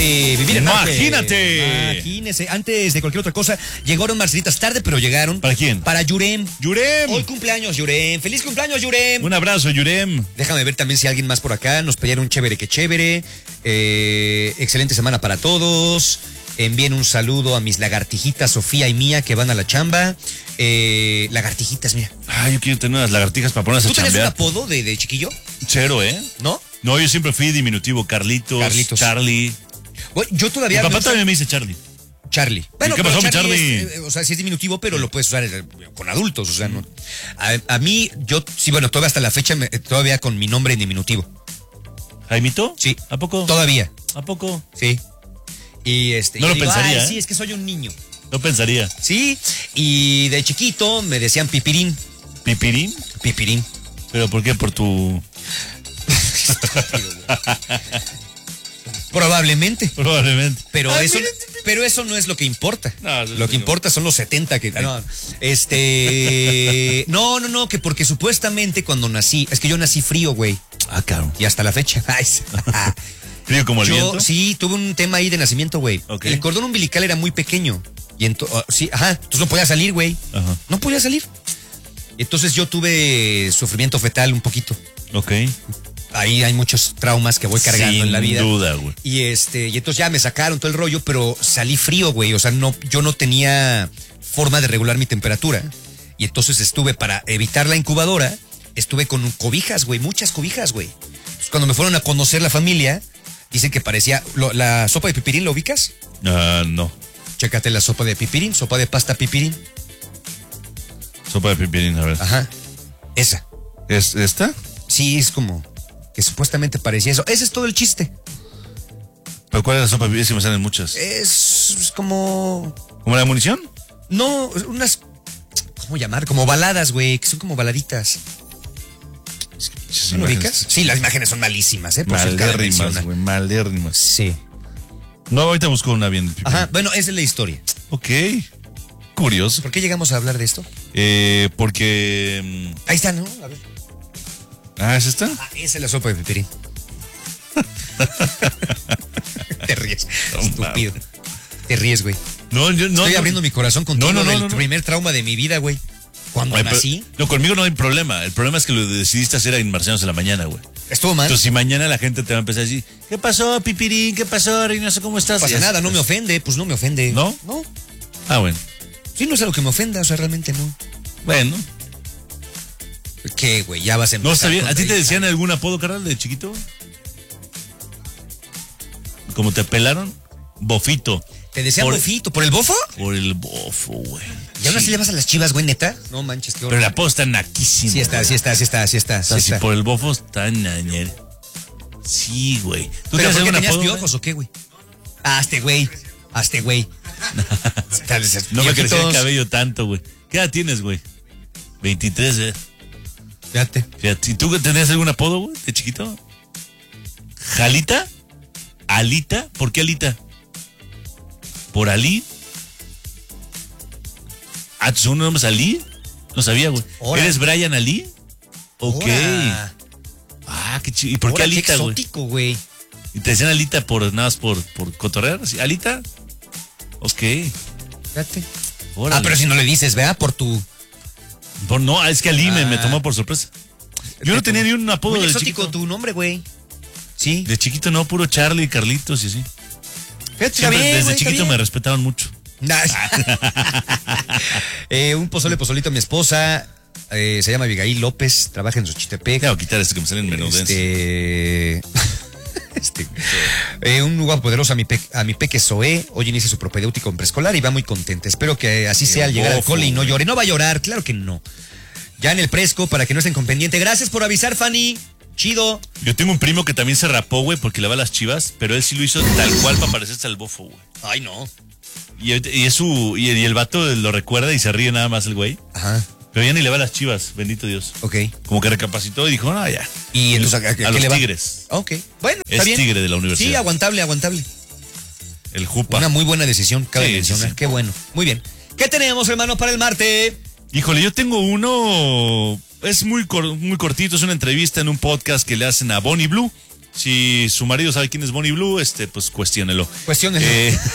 vivir en Marte. Imagínate. Imagínese. Antes de cualquier otra cosa, llegaron marcelitas tarde, pero llegaron. ¿Para quién? Para Yurem. Yurem. Hoy cumpleaños, Yurem. ¡Feliz cumpleaños, Yurem! Un abrazo, Yurem. Déjame ver también si alguien más por acá. Nos pidieron chévere que chévere. Excelente semana para todos. Envíen un saludo a mis lagartijitas Sofía y Mía que van a la chamba. Lagartijitas, mira. Yo quiero tener unas lagartijas para ponerlas a ¿Tú tenías un chambear. apodo de chiquillo? Cero, ¿No? No, yo siempre fui diminutivo. Carlitos. Bueno, Charlie. yo todavía... Mi papá también me dice Charlie. Charlie. Bueno, ¿Qué pero pasó, Charlie? o sea, sí es diminutivo, pero lo puedes usar con adultos, o sea, no. A mí, yo, sí, bueno, todavía hasta la fecha, todavía con mi nombre en diminutivo. ¿Jaimito? Sí. ¿A poco? Todavía. ¿A poco? Sí. Y No lo digo, pensaría, sí, es que soy un niño. No pensaría. Sí, y de chiquito me decían Pipirín. ¿Pipirín? Pipirín. ¿Pero por qué? Por tu... Probablemente. Probablemente. Pero eso no es lo que importa. No, lo que importa son los 70 que... No, que porque supuestamente cuando nací... Es que yo nací frío, güey. Claro. Y hasta la fecha. ¿Frío como el viento? Sí, tuve un tema ahí de nacimiento, güey. Ok. El cordón umbilical era muy pequeño. Y entonces no podía salir, güey. Ajá. No podía salir. Entonces yo tuve sufrimiento fetal un poquito. Ok. Ahí hay muchos traumas que voy cargando en la vida. Sin duda, güey. Y entonces ya me sacaron todo el rollo, pero salí frío, güey. O sea, yo no tenía forma de regular mi temperatura. Y entonces estuve, para evitar la incubadora, estuve con cobijas, güey, muchas cobijas, güey. Entonces, cuando me fueron a conocer la familia, dicen que parecía la sopa de pipirín, ¿lo ubicas? No. Chécate la sopa de pipirín, sopa de pasta pipirín. Sopa de pipirín, a ver. Ajá. Esa. ¿Es esta? Sí, es como que supuestamente parecía eso. Ese es todo el chiste. ¿Pero cuál es la sopa de pipirín? Es que me salen muchas. Es como... ¿Como la munición? No, unas... ¿Cómo llamar? Como baladas, güey, que son como baladitas. ¿No lo ubicas? Sí, las imágenes son malísimas, por si el cara menciona. Malérrimas, güey, malérrimas. Sí. No, ahorita busco una bien. Ajá, bueno, esa es la historia. Ok. Curioso. ¿Por qué llegamos a hablar de esto? Porque... Ahí está, ¿no? A ver. ¿es esta? Esa es la sopa de pipirín. Te ríes, estúpido. Te ríes, güey. No, yo no. Estoy abriendo mi corazón contigo del no. primer trauma de mi vida, güey. Cuando nací. No, conmigo no hay problema. El problema es que lo decidiste hacer en Marcianos en la mañana, güey. Estuvo mal. Entonces, si mañana la gente te va a empezar a decir, ¿qué pasó, Pipirín? ¿Qué pasó, Reynoso? ¿Cómo estás? No pasa nada, no me ofende, pues no me ofende. ¿No? No. Bueno. Sí, no es algo que me ofenda, o sea, realmente no. Bueno. ¿Qué, güey? Ya vas a empezar. No, está bien. con ¿A ti te 30. decían algún apodo, carnal, de chiquito? ¿Cómo te pelaron? Bofito. ¿Te decían bofito? ¿Por el bofo? Por el bofo, güey. ¿Y aún así le vas a las Chivas, güey, neta? No manches, qué Pero el apodo está naquísimo. Sí está. O sea, si por el bofo está ñañer. Sí, güey. ¿Pero ¿Tú te por haces qué un tenías apodo, piojos o qué, güey? Hazte, güey. No me crecía el cabello tanto, güey. ¿Qué edad tienes, güey? 23, Fíjate. ¿Y tú tenías algún apodo, güey, de chiquito? ¿Jalita? ¿Alita? ¿Por qué Alita? ¿Por Ali? ¿Tu nombre es Ali? No sabía, güey. ¿Eres Brian Ali? Ok. Qué chido. ¿Y por qué Alita, güey? Exótico, güey. ¿Y te decían Alita nada más por cotorrear? ¿Sí? ¿Alita? Ok. Fíjate. Órale. Pero si no le dices, ¿verdad? Por tu... No, es que Ali me tomó por sorpresa. Yo no tenía ni un apodo Muy de exótico chiquito. tu nombre, güey. Sí. De chiquito no, puro Charlie, Carlitos y así. Fíjate, Siempre, bien, desde güey, chiquito me respetaron mucho. Un pozolito a mi esposa. Se llama Abigail López. Trabaja en Xochitepec. Voy a quitar que me salen menudenses. Un lugar poderoso a mi peque Zoé. Hoy inicia su propedéutico en preescolar y va muy contenta. Espero que así sea al llegar al cole y no llore. No va a llorar, claro que no. Ya en el presco, para que no estén con pendiente. Gracias por avisar, Fanny. Chido. Yo tengo un primo que también se rapó, güey, porque le va a las Chivas, pero él sí lo hizo tal cual para parecerse al bofo, güey. Ay, no. Y el vato lo recuerda y se ríe nada más el güey. Ajá. Pero ya ni le va a las Chivas, bendito Dios. Ok. Como que recapacitó y dijo, no, ya. Y entonces, ¿a los qué le va? Tigres. Ok. Bueno, está Es bien. Tigre de la universidad. Sí, aguantable. El Jupa. Una muy buena decisión, cabe Sí, mencionar. sí. Qué bueno. Muy bien. ¿Qué tenemos, hermano, para el martes? Híjole, yo tengo uno, es muy cortito, es una entrevista en un podcast que le hacen a Bonnie Blue. Si su marido sabe quién es Bonnie Blue, pues cuestiónelo. Cuestiónenlo.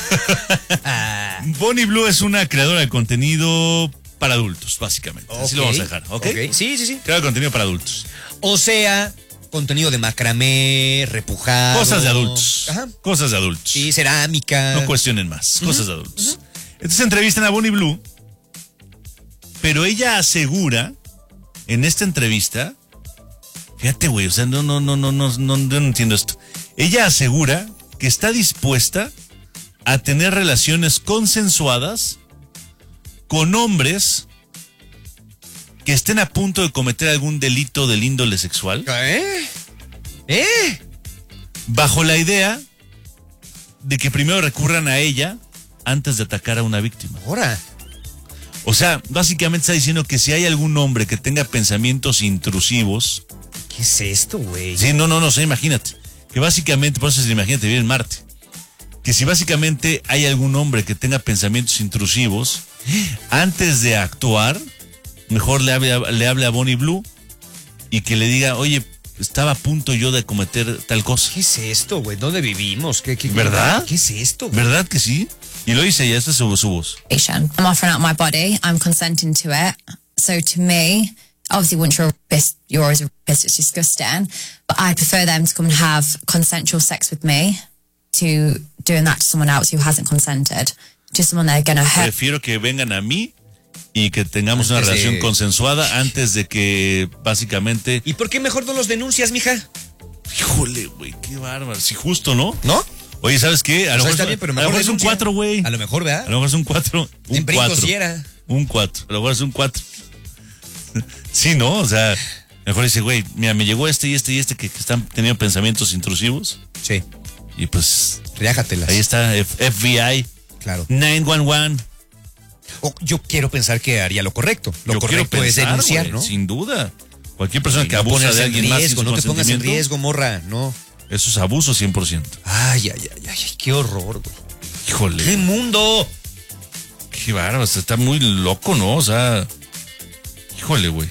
Bonnie Blue es una creadora de contenido para adultos, básicamente. Así lo vamos a dejar, ¿ok? Sí. Creadora de contenido para adultos. O sea, contenido de macramé, repujado. Cosas de adultos. Ajá. Cosas de adultos. Sí, cerámica. No cuestionen más. Cosas de adultos. Entonces entrevistan a Bonnie Blue, pero ella asegura en esta entrevista, fíjate, güey, o sea, no entiendo esto. Ella asegura que está dispuesta a tener relaciones consensuadas con hombres que estén a punto de cometer algún delito del índole sexual. Bajo la idea de que primero recurran a ella antes de atacar a una víctima. Ahora. O sea, básicamente está diciendo que si hay algún hombre que tenga pensamientos intrusivos. ¿Qué es esto, güey? Sí, no, o sea, imagínate. Que básicamente, por eso se imagínate, viene en Marte. Que si básicamente hay algún hombre que tenga pensamientos intrusivos, antes de actuar, mejor le hable a Bonnie Blue y que le diga, oye, estaba a punto yo de cometer tal cosa. ¿Qué es esto, güey? ¿Dónde vivimos? ¿Verdad? ¿Qué es esto, güey? ¿Verdad que sí? Y lo dice ella, esta es su voz. I'm offering out my body. I'm consenting to it. So to me, obviously once you're a rapist, you're always a rapist. It's disgusting. But I prefer them to come and have consensual sex with me to doing that to someone else who hasn't consented. To someone they're going to hurt. Prefiero que vengan a mí y que tengamos una relación consensuada antes de que básicamente... ¿Y por qué mejor no los denuncias, mija? Híjole, güey, qué bárbaro. Sí, justo, ¿no? ¿No? Oye, ¿sabes qué? A lo mejor es un 4, güey. A lo mejor, ¿verdad? A lo mejor es un 4. Un 4. Un 4. A lo mejor es un 4. Sí, ¿no? O sea, mejor dice, güey, mira, me llegó este que están teniendo pensamientos intrusivos. Sí. Y pues... Riájatelas. Ahí está, FBI. Claro. 911. Yo quiero pensar que haría lo correcto. Lo correcto es pensar, denunciar, güey, ¿no? sin duda. Cualquier persona que no abusa de alguien más sin su no te pongas en consentimiento, riesgo, morra, no. Eso es abuso 100%. Ay, qué horror, güey. Híjole. ¡Qué mundo! Qué bárbaro, está muy loco, ¿no? O sea, híjole, güey.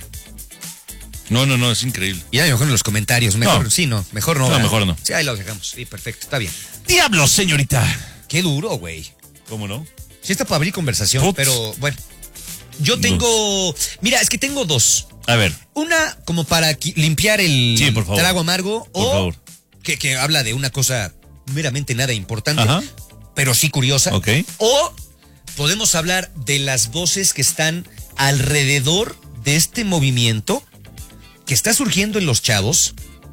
No, es increíble. Y a lo mejor en los comentarios, mejor, no. sí, no, mejor no. No, mejor no. Sí, ahí los dejamos, sí, perfecto, está bien. ¡Diablos, señorita! Qué duro, güey. ¿Cómo no? Sí está para abrir conversación, Ups. pero bueno. Yo tengo, mira, es que tengo dos. A ver. Una como para limpiar el Sí, por favor. trago amargo Por favor. Que habla de una cosa meramente nada importante, Ajá. pero sí curiosa. Ok. O podemos hablar de las voces que están alrededor de este movimiento que está surgiendo en los chavos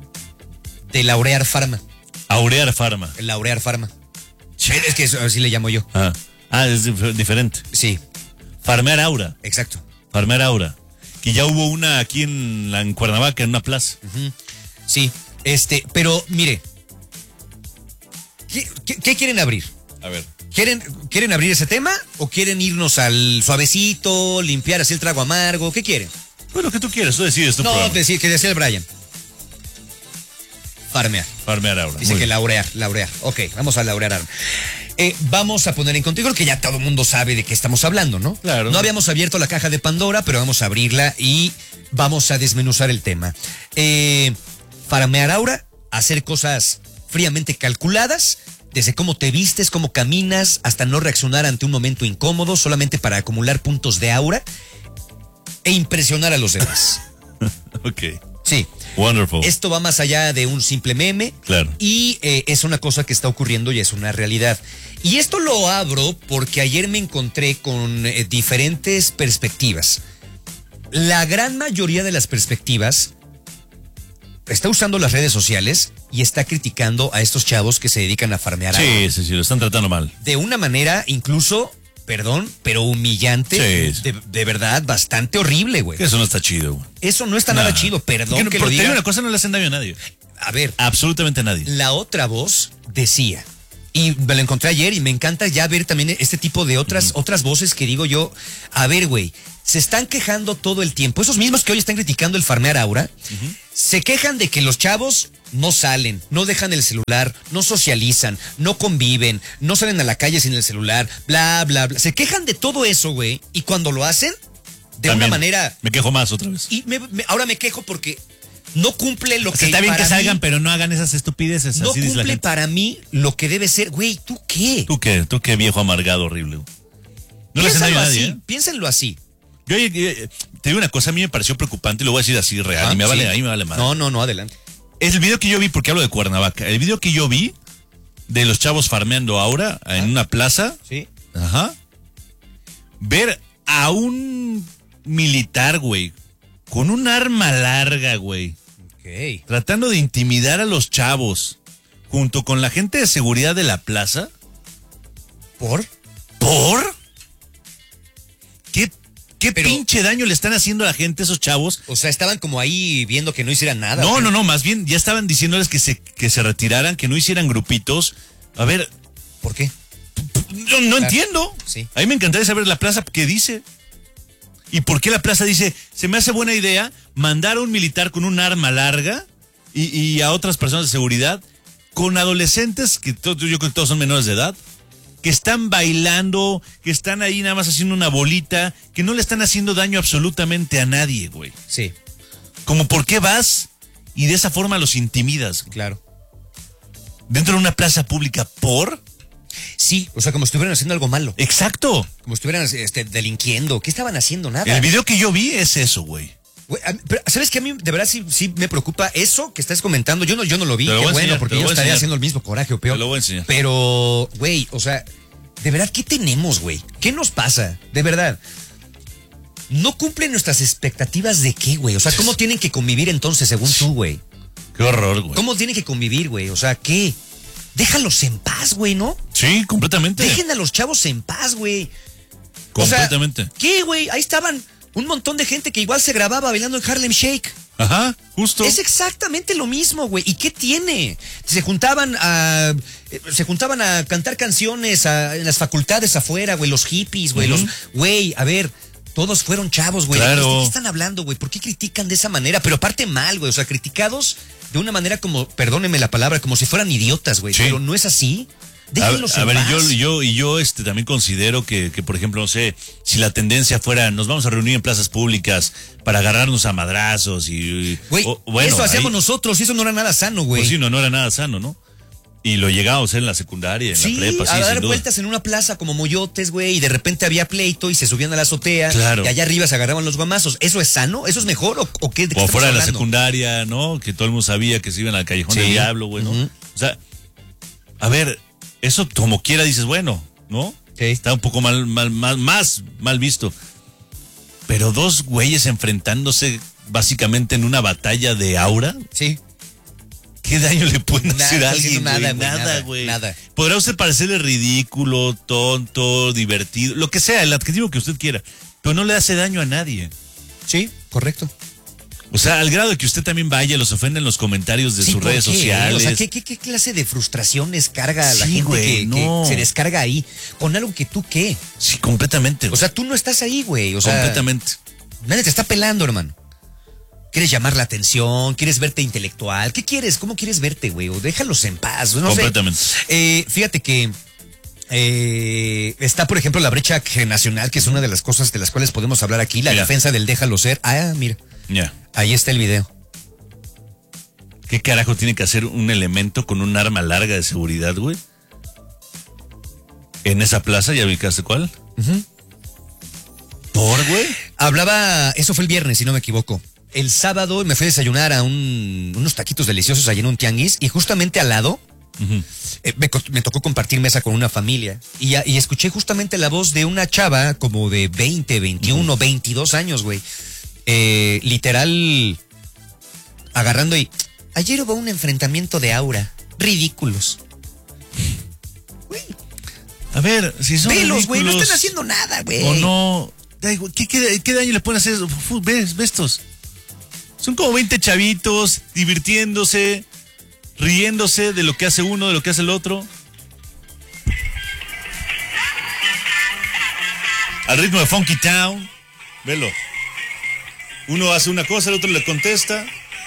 de Laurear Pharma. Aurear Pharma. El Laurear Pharma. Es que así le llamo yo. Es diferente. Sí, Farmear Aura. exacto. Farmear Aura. Que ya hubo una aquí en Cuernavaca, en una plaza. Sí, pero mire, ¿qué quieren abrir? A ver. ¿Quieren abrir ese tema o quieren irnos al suavecito, limpiar así el trago amargo? ¿Qué quieren? Bueno, ¿qué tú quieres? Tú decides tu programa. Que decía el Brian. Farmear. Farmear Aura. Dice Muy que bien. laurear. Ok, vamos a laurear. Vamos a poner en contexto que ya todo el mundo sabe de qué estamos hablando, ¿no? Claro. No habíamos abierto la caja de Pandora, pero vamos a abrirla y vamos a desmenuzar el tema. Farmear Aura, hacer cosas fríamente calculadas, desde cómo te vistes, cómo caminas, hasta no reaccionar ante un momento incómodo, solamente para acumular puntos de aura e impresionar a los demás. Ok. Sí. Wonderful. Esto va más allá de un simple meme. Claro. Y es una cosa que está ocurriendo y es una realidad. Y esto lo abro porque ayer me encontré con diferentes perspectivas. La gran mayoría de las perspectivas está usando las redes sociales y está criticando a estos chavos que se dedican a farmear agua. Sí, lo están tratando mal. De una manera incluso, perdón, pero humillante. Sí. De verdad, bastante horrible, güey. Eso no está chido, güey. Eso no está nada chido, perdón que lo Porque diga. una cosa, no le hacen daño a nadie. A ver, Absolutamente a nadie. la otra voz decía, y me lo encontré ayer y me encanta ya ver también este tipo de otras voces que digo yo, a ver, güey, se están quejando todo el tiempo. Esos mismos que hoy están criticando el farmear aura, se quejan de que los chavos no salen, no dejan el celular, no socializan, no conviven, no salen a la calle sin el celular, bla, bla, bla. Se quejan de todo eso, güey, y cuando lo hacen, de También una manera... me quejo más otra vez. Y ahora me quejo porque No cumple lo O sea, que está bien que para salgan, mí, pero no hagan esas estupideces. no así dice la cumple gente. para mí lo que debe ser. Güey, ¿tú qué? ¿Tú qué viejo amargado horrible, güey. No le hacen daño a nadie, ¿eh? Piénsenlo así. Yo te digo una cosa, a mí me pareció preocupante y lo voy a decir así real. Y me vale, Sí. ahí me vale más. No, adelante. Es el video que yo vi, porque hablo de Cuernavaca. El video que yo vi de los chavos farmeando aura en una plaza. Sí. Ajá. Ver a un militar, güey, con un arma larga, güey, Ok. tratando de intimidar a los chavos, junto con la gente de seguridad de la plaza. ¿Por? ¿Por? ¿Qué Pero- pinche daño le están haciendo a la gente esos chavos? O sea, estaban como ahí viendo que no hicieran nada. ¿o qué? No, más bien ya estaban diciéndoles que se retiraran, que no hicieran grupitos. A ver, ¿Por qué? yo no entiendo. Sí. A mí me encantaría saber la plaza qué dice. ¿Y por qué la plaza dice, se me hace buena idea mandar a un militar con un arma larga y a otras personas de seguridad con adolescentes, que yo creo que todos son menores de edad, que están bailando, que están ahí nada más haciendo una bolita, que no le están haciendo daño absolutamente a nadie, güey? Sí, Como, ¿por qué vas y de esa forma los intimidas? claro. Dentro de una plaza pública, ¿por? Sí, o sea, como si estuvieran haciendo algo malo. Exacto. Como si estuvieran delinquiendo. ¿Qué estaban haciendo? Nada. El video que yo vi es eso, güey. Güey, pero, ¿sabes qué? A mí de verdad sí me preocupa eso que estás comentando. Yo no lo vi. Te lo Qué voy a bueno, enseñar, porque te lo yo voy a estaría enseñar. haciendo el mismo coraje o peor. Te lo voy a enseñar. Pero, güey, o sea, de verdad, ¿qué tenemos, güey? ¿Qué nos pasa? De verdad. ¿No cumplen nuestras expectativas de qué, güey? O sea, ¿cómo tienen que convivir entonces, según tú, güey? Qué horror, güey. ¿Cómo tienen que convivir, güey? O sea, ¿qué? Déjalos en paz, güey, ¿no? Sí, completamente. Dejen a los chavos en paz, güey. O sea, Completamente. ¿qué, güey? Ahí estaban un montón de gente que igual se grababa bailando en Harlem Shake. Ajá, justo. Es exactamente lo mismo, güey. ¿Y qué tiene? Se juntaban a cantar canciones en las facultades afuera, güey, los hippies, güey, güey, a ver, todos fueron chavos, güey. Claro. ¿De qué están hablando, güey? ¿Por qué critican de esa manera? Pero aparte mal, güey, o sea, criticados de una manera como, perdónenme la palabra, como si fueran idiotas, güey. Sí. Pero no es así. Déjenlos A en ver, paz. yo también considero que, por ejemplo, no sé, si la tendencia fuera, nos vamos a reunir en plazas públicas para agarrarnos a madrazos y... Güey, bueno, eso hacíamos ahí- nosotros y eso no era nada sano, güey. Pues sí, no era nada sano, ¿no? Y lo llegábamos a hacer en la secundaria, en Sí, la prepa, sí, a dar sin duda. vueltas en una plaza como moyotes, güey, y de repente había pleito y se subían a la azotea. Claro. Y allá arriba se agarraban los guamazos. ¿Eso es sano? ¿Eso es mejor? ¿O qué? ¿De qué O estamos fuera de la hablando? secundaria, ¿no? Que todo el mundo sabía que se iban al callejón Sí. del diablo, güey, ¿no? Ujú. O sea, a ver, eso como quiera dices, bueno, ¿no? Sí. Está un poco más mal visto. Pero dos güeyes enfrentándose básicamente en una batalla de aura, Sí. ¿qué daño le pueden Nada, hacer a está haciendo alguien, güey? nada, güey, Nada, nada, güey. nada. Podrá usted parecerle ridículo, tonto, divertido, lo que sea, el adjetivo que usted quiera, pero no le hace daño a nadie. Sí, correcto. O sea, al grado de que usted también vaya, los ofende en los comentarios de Sí, sus ¿por redes qué? sociales. O sea, ¿qué clase de frustraciones carga a la Sí, gente güey, que no. se descarga ahí? Con algo que tú qué. Sí, completamente. O sea, tú no estás ahí, güey. O sea, completamente. nadie te está pelando, hermano. ¿Quieres llamar la atención? ¿Quieres verte intelectual? ¿Qué quieres? ¿Cómo quieres verte, güey? O déjalos en paz. No sé. Completamente. Fíjate que está, por ejemplo, la brecha generacional, que es una de las cosas de las cuales podemos hablar aquí, la Mira. defensa del déjalo ser. Ah, mira, Ya. ahí está el video. ¿Qué carajo tiene que hacer un elemento con un arma larga de seguridad, güey? En esa plaza, ¿ya ubicaste cuál? ¿Por, güey? Hablaba, eso fue el viernes, si no me equivoco. El sábado me fui a desayunar a unos taquitos deliciosos allí en un tianguis y justamente al lado me tocó compartir mesa con una familia y escuché justamente la voz de una chava como de 20, 21, 22 años, güey. Literal, agarrando y... Ayer hubo un enfrentamiento de aura. Ridículos. Güey, A ver, si son velos, güey, no ridículos están haciendo nada, güey. o no... Ay, güey, ¿Qué daño le pueden hacer? ¿Ves estos? Son como 20 chavitos divirtiéndose, riéndose de lo que hace uno, de lo que hace el otro. Al ritmo de Funky Town. Velo. Uno hace una cosa, el otro le contesta.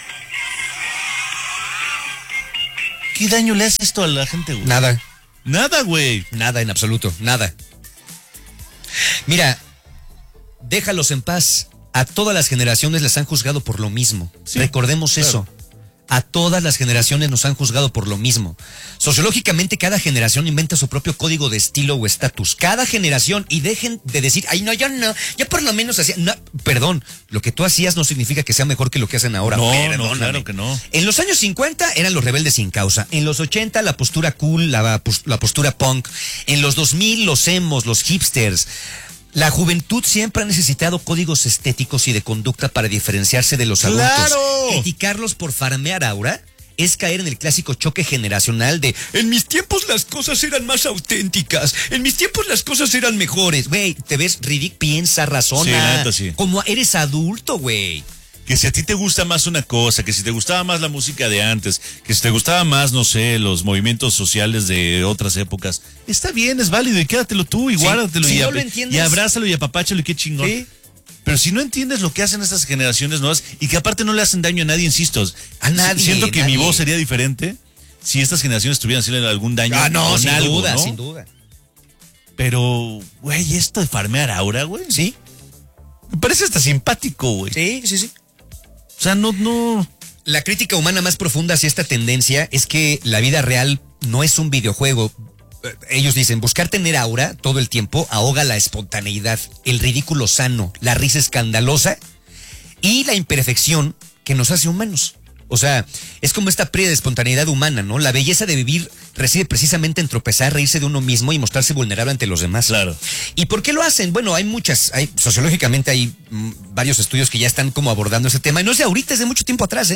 ¿Qué daño le hace esto a la gente, güey? Nada. Nada, güey. Nada en absoluto, nada. Mira, déjalos en paz. A todas las generaciones las han juzgado por lo mismo. Sí, Recordemos claro. eso. A todas las generaciones nos han juzgado por lo mismo. Sociológicamente, cada generación inventa su propio código de estilo o estatus. Cada generación, y dejen de decir, ay, no, yo no, yo por lo menos hacía. No, perdón, lo que tú hacías no significa que sea mejor que lo que hacen ahora. No, Perdóname. no, claro que no. En los años 50 eran los rebeldes sin causa. En los 80 la postura cool, la postura punk. En los 2000 los emos, los hipsters. La juventud siempre ha necesitado códigos estéticos y de conducta para diferenciarse de los adultos. ¡Claro! Criticarlos por farmear aura es caer en el clásico choque generacional de en mis tiempos las cosas eran más auténticas, en mis tiempos las cosas eran mejores. Güey, te ves ridículo, piensa, razona. Sí, la neta, sí. Como eres adulto, güey. Que si a ti te gusta más una cosa, que si te gustaba más la música de antes, que si te gustaba más, no sé, los movimientos sociales de otras épocas, está bien, es válido y quédatelo tú y Sí, guárdatelo si y, no lo entiendes. y abrázalo y apapáchalo y qué chingón. Sí. Pero si no entiendes lo que hacen estas generaciones nuevas y que aparte no le hacen daño a nadie, insisto, A nadie, siento que nadie. mi voz sería diferente si estas generaciones tuvieran haciendo algún daño Ah, no, con sin algo, duda, ¿no? sin duda. Pero, güey, esto de farmear aura, güey, Sí, me parece hasta simpático, güey. sí, sí, sí. O sea, no. La crítica humana más profunda hacia esta tendencia es que la vida real no es un videojuego. Ellos dicen, buscar tener aura todo el tiempo ahoga la espontaneidad, el ridículo sano, la risa escandalosa y la imperfección que nos hace humanos. O sea, es como esta pérdida de espontaneidad humana, ¿no? La belleza de vivir reside precisamente en tropezar, reírse de uno mismo y mostrarse vulnerable ante los demás. Claro. ¿Y por qué lo hacen? Bueno, sociológicamente hay varios estudios que ya están como abordando ese tema. Y no es de ahorita, es de mucho tiempo atrás,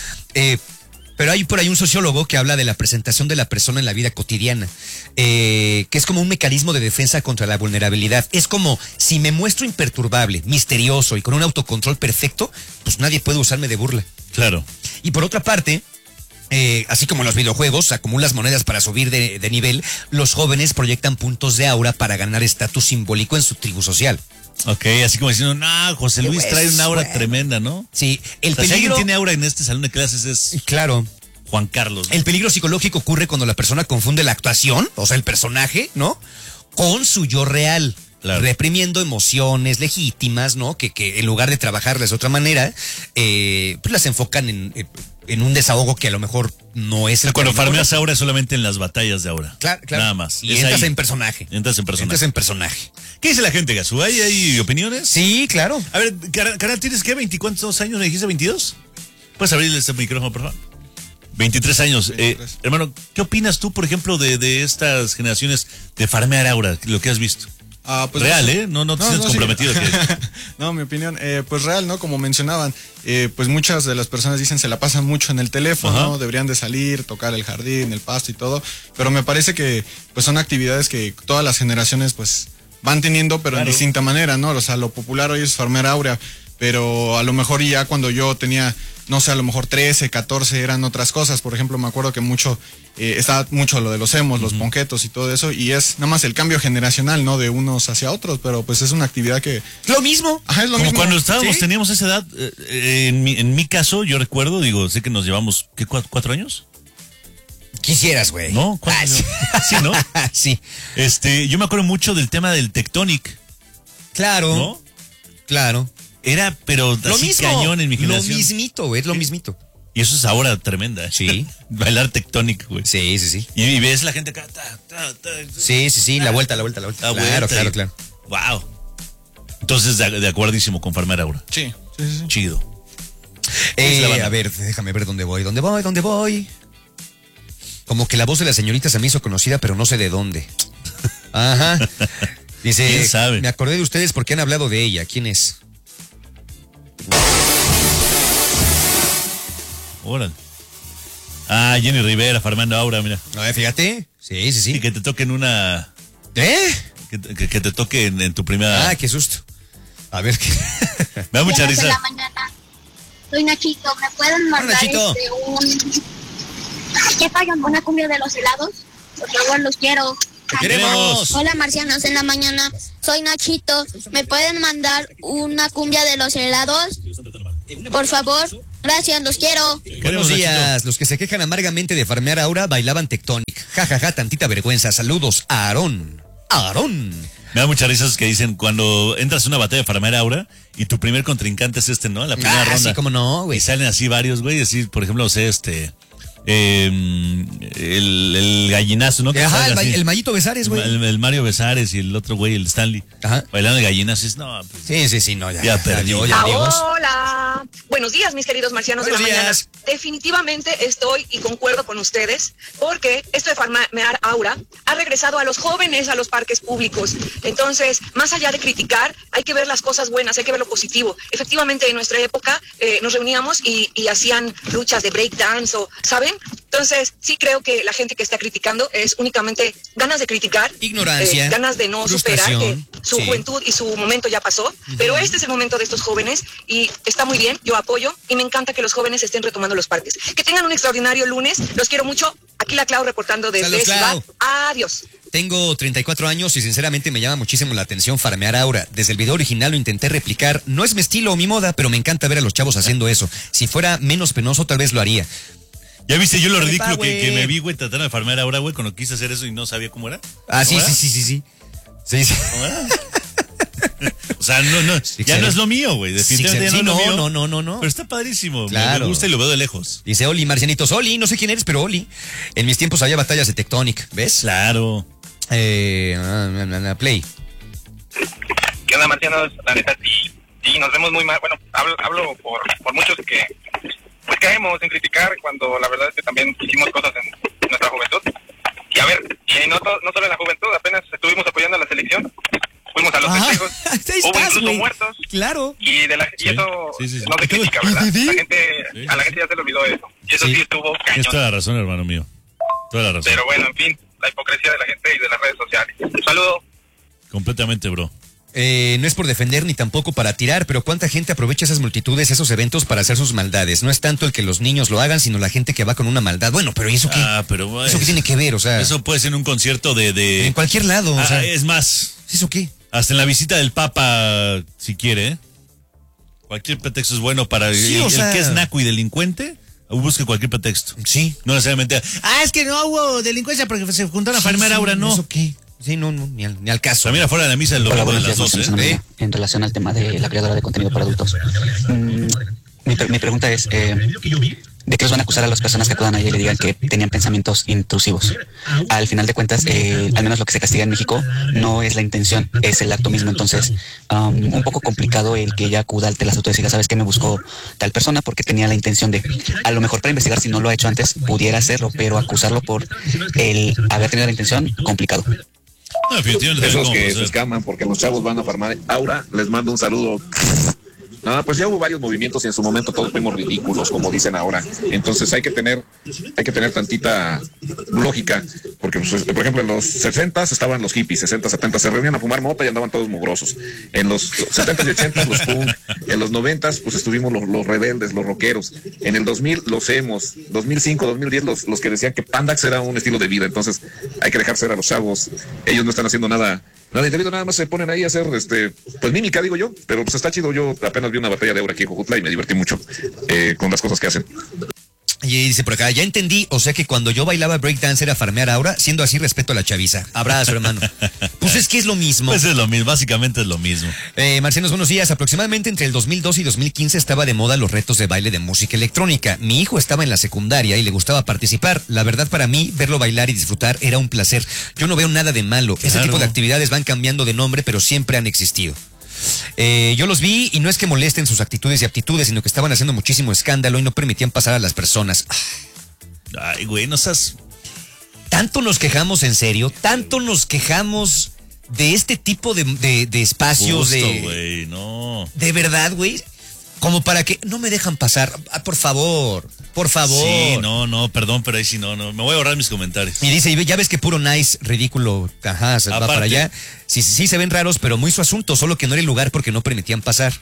pero hay por ahí un sociólogo que habla de la presentación de la persona en la vida cotidiana, que es como un mecanismo de defensa contra la vulnerabilidad. Es como si me muestro imperturbable, misterioso y con un autocontrol perfecto, pues nadie puede usarme de burla. Claro. Y por otra parte, así como en los videojuegos acumulas monedas para subir de nivel, los jóvenes proyectan puntos de aura para ganar estatus simbólico en su tribu social. Ok, así como diciendo, no, José Luis trae una aura tremenda, ¿no? Sí, el O sea, si alguien peligro... tiene aura en este salón de clases es Claro. Juan Carlos, ¿no? El peligro psicológico ocurre cuando la persona confunde la actuación, o sea, el personaje, ¿no? Con su yo real. Claro. Reprimiendo emociones legítimas, ¿no? Que en lugar de trabajarlas de otra manera, pues las enfocan en un desahogo que a lo mejor no es el Cuando camino farmeas correcto. aura es solamente en las batallas de aura. Claro, claro. Nada más. Y Es entras ahí. en personaje. Entras en personaje. Entras en personaje. ¿Qué dice la gente, Gasú? ¿Hay opiniones? Sí, claro. A ver, Canal, ¿tienes qué? ¿24 años? ¿Me dijiste 22? ¿Puedes abrirle este micrófono, por favor? 23 años. 23. Hermano, ¿qué opinas tú, por ejemplo, de estas generaciones de farmear aura, lo que has visto? Pues Real, ¿eh? No te sientes sí. comprometido. No, mi opinión, pues real, ¿no? Como mencionaban, pues muchas de las personas dicen se la pasan mucho en el teléfono, Ajá. deberían de salir, tocar el jardín, el pasto y todo, pero me parece que pues son actividades que todas las generaciones pues van teniendo, pero Claro. en distinta manera, ¿no? O sea, lo popular hoy es farmear aura, pero a lo mejor ya cuando yo tenía, no sé, a lo mejor 13, 14 eran otras cosas. Por ejemplo, me acuerdo que estaba mucho lo de los emos, los ponquetos y todo eso, y es nada más el cambio generacional, ¿no? De unos hacia otros, pero pues es una actividad que... Lo mismo. Ajá, es lo Como mismo. cuando estábamos, ¿Sí? teníamos esa edad, en mi caso, yo recuerdo, digo, sé que nos llevamos, ¿qué? ¿4 años? Quisieras, güey. ¿No? Ah, sí. Sí, ¿no? Sí. Yo me acuerdo mucho del tema del Tectonic, Claro. ¿no? Claro. Era, pero Lo así mismo. cañón en mi Lo generación. mismito, güey. Es lo mismito. Y eso es ahora tremenda. Sí. Bailar Tectonic, güey. Sí, sí, sí. Y ves la gente acá. Sí, sí, sí. La vuelta. La Claro, vuelta claro, y- claro. Wow. Entonces, de acuerdísimo con farmear aura. Sí, sí, sí. Chido. Es la banda. A ver, déjame ver dónde voy. ¿Dónde voy? Como que la voz de la señorita se me hizo conocida, pero no sé de dónde. Ajá. Dice, ¿Quién sabe? me acordé de ustedes porque han hablado de ella. ¿Quién es? Órale. Ah, Jenny Rivera, farmeando aura, mira. A ver, fíjate. Sí, sí, Y sí. que te toquen una. ¿Eh? Que te toque en tu primera. Ah, qué susto. A ver, ¿qué? Me da mucha Buenas de la risa. mañana. Soy Nachito. ¿Me pueden mandar Nachito. ¿Qué fallan? ¿Una cumbia de los helados? Por favor, los quiero. ¡Te queremos! Hola, marcianos en la mañana. Soy Nachito. ¿Me pueden mandar una cumbia de los helados? Por favor. Gracias, los quiero. Buenos Nachito. días. Los que se quejan amargamente de farmear aura bailaban Tectonic. Ja, ja, ja, tantita vergüenza. Saludos a Aarón. Aarón. Me da mucha risa esos que dicen cuando entras a una batalla de farmear aura y tu primer contrincante es ¿no? La primera ronda. Sí, cómo no, güey. Y salen así varios, güey, decir, por ejemplo, el gallinazo, ¿no? Que Ajá, salga así. el Mayito Besares, güey. El Mario Besares y el otro güey, el Stanley. Ajá. Bailando el gallinazo. No, pues, Sí, no, Ya perdí. Hola. Buenos días, mis queridos marcianos Buenos de la días. mañana. Definitivamente estoy y concuerdo con ustedes porque esto de farmear aura ha regresado a los jóvenes a los parques públicos. Entonces, más allá de criticar, hay que ver las cosas buenas, hay que ver lo positivo. Efectivamente, en nuestra época nos reuníamos y hacían luchas de breakdance o, ¿saben? Entonces, sí creo que la gente que está criticando es únicamente ganas de criticar, ignorancia, ganas de no superar que frustración, su sí. juventud y su momento ya pasó, pero este es el momento de estos jóvenes y está muy bien, yo apoyo y me encanta que los jóvenes estén retomando los parques. Que tengan un extraordinario lunes, los quiero mucho. Aquí la Clau reportando desde Saludos, Clau. Ciudad. Adiós. Tengo 34 años y sinceramente me llama muchísimo la atención farmear aura. Desde el video original lo intenté replicar. No es mi estilo o mi moda, pero me encanta ver a los chavos haciendo eso. Si fuera menos penoso, tal vez lo haría. ¿Ya viste yo lo ridículo güey. que me vi, güey, tratando de farmear aura, güey, cuando quise hacer eso y no sabía cómo era? Ah, sí, ¿Cómo era? sí. Sí. ¿Cómo era? O sea, ya no es lo mío, güey. Definitivamente Sí, ya no es lo mío. no. Pero está padrísimo. Claro. Me gusta y lo veo de lejos. Dice Oli, Marcianitos. Oli, no sé quién eres, pero Oli. En mis tiempos había batallas de Tectonic, ¿ves? Claro. Play. ¿Qué onda, marcianos? La neta, sí, nos vemos muy mal. Bueno, hablo por muchos que pues caemos en criticar cuando la verdad es que también hicimos cosas en nuestra juventud. Y a ver, y no solo en la juventud, apenas estuvimos apoyando a la selección, fuimos a los festejos, Ahí hubo estás, incluso güey. Muertos, Claro. y eso Sí. no se critica, ¿verdad? A la gente ya se le olvidó eso. Y eso Sí. sí estuvo Tienes toda cañón. la razón, hermano mío. Toda la razón. Pero bueno, en fin, la hipocresía de la gente y de las redes sociales. Un saludo. Completamente, bro. No es por defender ni tampoco para tirar, pero cuánta gente aprovecha esas multitudes, esos eventos para hacer sus maldades. No es tanto el que los niños lo hagan, sino la gente que va con una maldad. Bueno, pero ¿y eso qué? Pero ¿Eso qué tiene que ver? O sea, eso puede ser en un concierto de... en cualquier lado. O sea, es más, ¿eso qué? hasta en la visita del Papa, si quiere, ¿eh? Cualquier pretexto es bueno para Sí, o el sea, que es naco y delincuente. Busque cualquier pretexto. Sí. No necesariamente. Es que no hubo delincuencia porque se juntaron a farmear aura, no. ¿Eso qué? Sí, no, ni al caso. También afuera de la misa el Hola, domingo de buenos las días, 12. Marcianos, en relación al tema de la creadora de contenido para adultos. Mi pregunta es, ¿de qué los van a acusar a las personas que acudan ahí y le digan que tenían pensamientos intrusivos? Al final de cuentas, al menos lo que se castiga en México no es la intención, es el acto mismo. Entonces, un poco complicado el que ella acuda ante las autoridades y diga, ¿sabes qué? Me buscó tal persona porque tenía la intención de, a lo mejor para investigar, si no lo ha hecho antes, pudiera hacerlo, pero acusarlo por el haber tenido la intención, complicado. No, definitivamente. Esos ¿cómo que hacer? se escaman porque los chavos van a farmar aura, les mando un saludo. Nada, pues ya hubo varios movimientos y en su momento todos fuimos ridículos, como dicen ahora. Entonces hay que tener tantita lógica, porque pues, por ejemplo en los 60s estaban los hippies, 60, 70, se reunían a fumar mota y andaban todos mugrosos. En los 70s y 80s los punk, en los 90s pues estuvimos los rebeldes, los rockeros. En el 2000 los emos, 2005, 2010 los que decían que Pandax era un estilo de vida. Entonces hay que dejar ser a los chavos. Ellos no están haciendo nada indebido, nada más se ponen ahí a hacer pues mímica, digo yo, pero pues está chido. Yo apenas vi una batalla de aura aquí en Jojutla y me divertí mucho con las cosas que hacen. Y dice por acá, ya entendí, o sea que cuando yo bailaba breakdance era farmear aura, siendo así respeto a la chaviza. Abrazo, hermano. Pues es que es lo mismo. Pues es lo mismo, básicamente es lo mismo. Marcianos, buenos días. Aproximadamente entre el 2012 y 2015 estaba de moda los retos de baile de música electrónica. Mi hijo estaba en la secundaria y le gustaba participar. La verdad, para mí, verlo bailar y disfrutar era un placer. Yo no veo nada de malo. Ese Claro. tipo de actividades van cambiando de nombre, pero siempre han existido. Yo los vi y no es que molesten sus actitudes y aptitudes, sino que estaban haciendo muchísimo escándalo y no permitían pasar a las personas. Ay, güey, no seas... Tanto nos quejamos, en serio, tanto nos quejamos de este tipo de espacios Justo, de... güey, no. De verdad, güey. Como para que no me dejan pasar. Por favor, por favor. Sí, no, perdón, pero ahí sí no. Me voy a ahorrar mis comentarios. Y dice, ya ves que puro nice, ridículo, ajá, se va Aparte. para allá. Sí, se ven raros, pero muy su asunto, solo que no era el lugar porque no permitían pasar.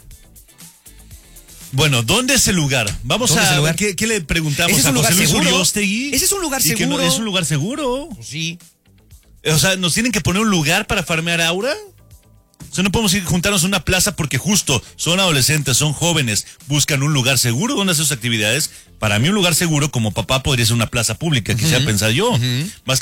Bueno, ¿dónde es el lugar? Vamos ¿Dónde a es el lugar? ¿Qué le preguntamos Ese es a un José lugar Luis seguro. Uriostegui? Ese es un lugar Y que seguro. es un lugar seguro. Sí. O sea, ¿nos tienen que poner un lugar para farmear aura? O sea, no podemos ir juntarnos a una plaza porque justo son adolescentes, son jóvenes, buscan un lugar seguro donde hacer sus actividades. Para mí un lugar seguro como papá podría ser una plaza pública, quisiera pensar yo. Más